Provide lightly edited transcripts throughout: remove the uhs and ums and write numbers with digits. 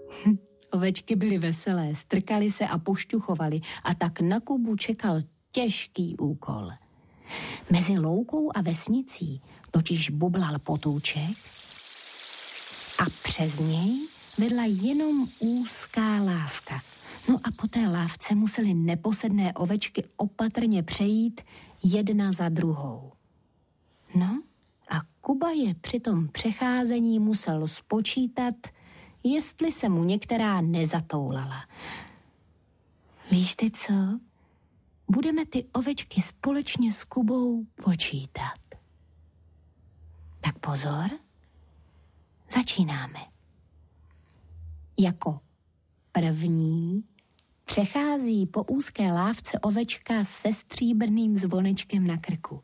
Ovečky byly veselé, strkaly se a pošťuchovaly a tak na Kubu čekal těžký úkol. Mezi loukou a vesnicí totiž bublal potůček a přes něj vedla jenom úzká lávka. No a po té lávce museli neposedné ovečky opatrně přejít jedna za druhou. No a Kuba je při tom přecházení musel spočítat, jestli se mu některá nezatoulala. Víš ty co? Budeme ty ovečky společně s Kubou počítat. Tak pozor, začínáme. Jako první přechází po úzké lávce ovečka se stříbrným zvonečkem na krku.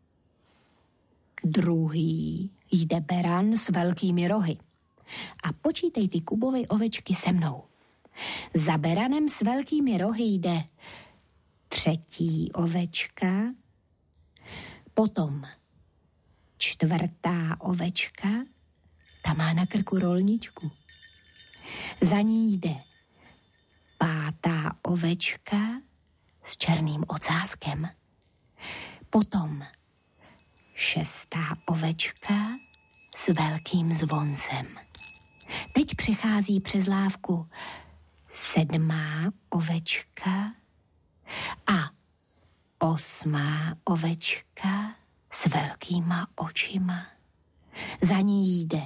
Druhý jde beran s velkými rohy. A počítej ty Kubovy ovečky se mnou. Za beranem s velkými rohy jde třetí ovečka, potom čtvrtá ovečka, ta má na krku rolničku. Za ní jde pátá ovečka s černým ocáskem. Potom šestá ovečka s velkým zvoncem. Teď přechází přes lávku sedmá ovečka a osmá ovečka s velkýma očima. Za ní jde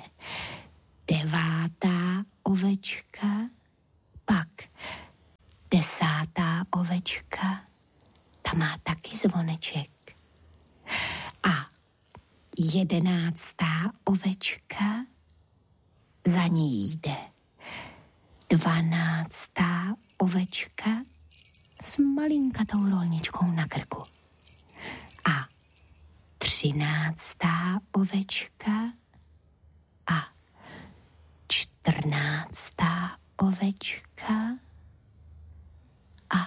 devátá ovečka, pak desátá ovečka, ta má taky zvoneček. A jedenáctá ovečka, za ní jde dvanáctá ovečka s malinkatou rolničkou na krku. A třináctá ovečka a čtrnáctá ovečka a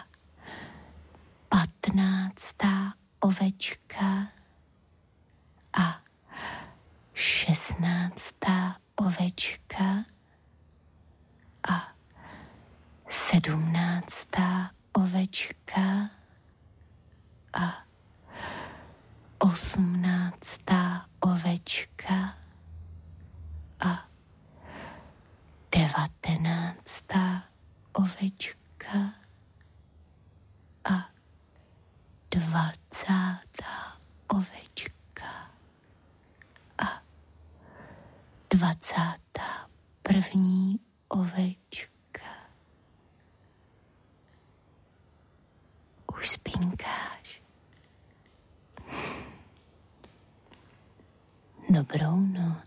patnáctá ovečka a šestnáctá ovečka a sedmnáctá ovečka a osmnáctá ovečka a devatenáctá ovečka a dvacátá ovečka a 21. ovečka. Už spinkáš. Dobrou noc.